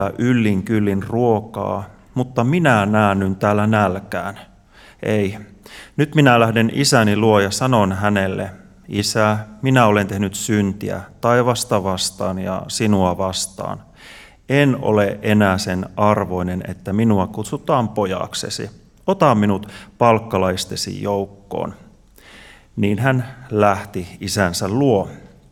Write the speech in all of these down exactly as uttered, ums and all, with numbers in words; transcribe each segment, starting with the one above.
yllin kyllin ruokaa, mutta minä näännyn täällä nälkään. Ei, nyt minä lähden isäni luo ja sanon hänelle, Isä, minä olen tehnyt syntiä taivasta vastaan ja sinua vastaan. En ole enää sen arvoinen, että minua kutsutaan pojaksesi. Ota minut palkkalaistesi joukkoon. Niin hän lähti isänsä luo.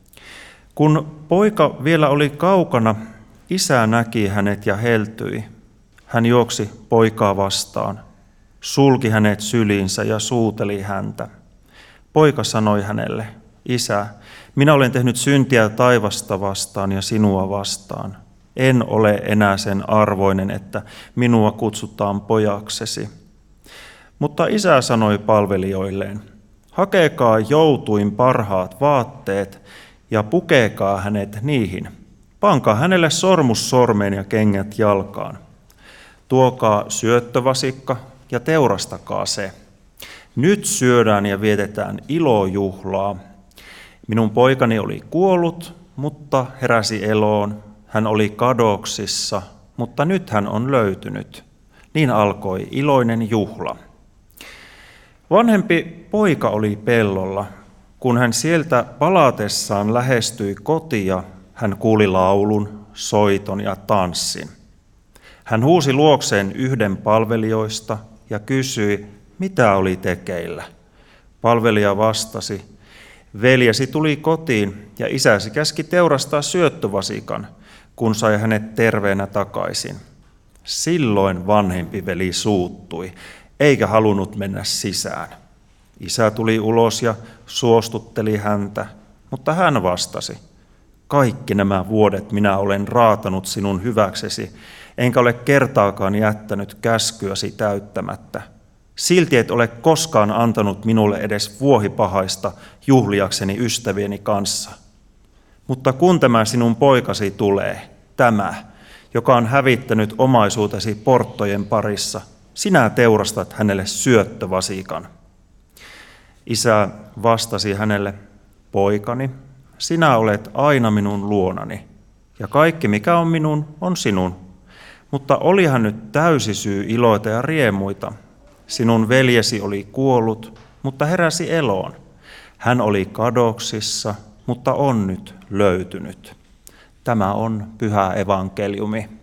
Kun poika vielä oli kaukana, isä näki hänet ja heltyi. Hän juoksi poikaa vastaan, sulki hänet syliinsä ja suuteli häntä. Poika sanoi hänelle, Isä, minä olen tehnyt syntiä taivasta vastaan ja sinua vastaan. En ole enää sen arvoinen, että minua kutsutaan pojaksesi. Mutta isä sanoi palvelijoilleen, hakekaa joutuin parhaat vaatteet ja pukekaa hänet niihin. Pankaa hänelle sormus sormeen ja kengät jalkaan. Tuokaa syöttövasikka ja teurastakaa se. Nyt syödään ja vietetään ilojuhlaa. Minun poikani oli kuollut, mutta heräsi eloon. Hän oli kadoksissa, mutta nyt hän on löytynyt. Niin alkoi iloinen juhla. Vanhempi poika oli pellolla. Kun hän sieltä palatessaan lähestyi kotia, hän kuuli laulun, soiton ja tanssin. Hän huusi luokseen yhden palvelijoista ja kysyi, mitä oli tekeillä. Palvelija vastasi, veljesi tuli kotiin ja isäsi käski teurastaa syöttövasikan, kun sai hänet terveenä takaisin. Silloin vanhempi veli suuttui, eikä halunnut mennä sisään. Isä tuli ulos ja suostutteli häntä, mutta hän vastasi, kaikki nämä vuodet minä olen raatanut sinun hyväksesi, enkä ole kertaakaan jättänyt käskyäsi täyttämättä. Silti et ole koskaan antanut minulle edes vuohipahaista juhliakseni ystävieni kanssa. Mutta kun tämä sinun poikasi tulee, tämä, joka on hävittänyt omaisuutesi porttojen parissa, sinä teurastat hänelle syöttövasikan. Isä vastasi hänelle, poikani, sinä olet aina minun luonani, ja kaikki mikä on minun, on sinun. Mutta olihan nyt täysi syy iloita ja riemuita. Sinun veljesi oli kuollut, mutta heräsi eloon. Hän oli kadoksissa, mutta on nyt löytynyt. Tämä on pyhä evankeliumi.